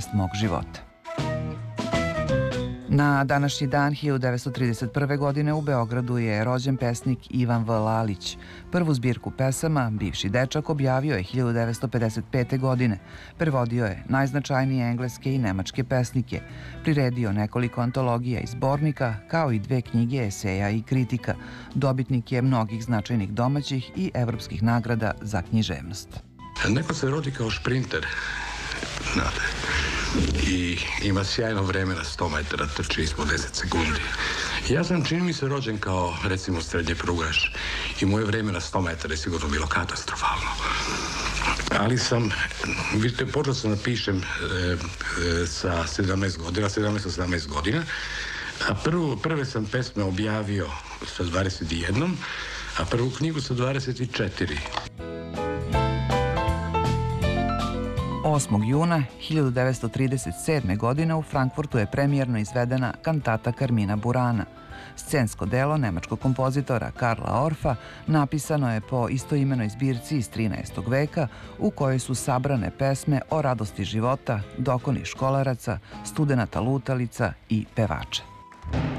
radost mog života. Na današnji dan 1931. godine u Beogradu je rođen pesnik Ivan V. Lalić. Prvu zbirku pesama Bivši dečak objavio je 1955. godine. Prevodio je najznačajnije engleske i nemačke pesnike. Priredio nekoliko antologija i zbornika, kao i 2 knjige eseja i kritika. Dobitnik je mnogih značajnih domaćih i evropskih nagrada za književnost. Neko se rodi kao šprinter, znate, i ima sjajno vreme na 100 metara, trči ispod 10 sekundi. Ja sam, čini mi se, rođen kao, recimo, srednje prugaš i moje vreme na 100 metara je sigurno bilo katastrofalno. Ali sam, vidite, počeo sam da pišem sa 17 godina, 17-18 godina, a prve sam pesme objavio sa 21, a prvu knjigu sa 24. 8. juna 1937. godine u Frankfurtu je premijerno izvedena kantata Carmina Burana. Scensko delo nemačkog kompozitora Karla Orfa napisano je po istoimenoj zbirci iz 13. veka u kojoj su sabrane pesme o radosti života, dokoni školaraca, studenata lutalica i pevača.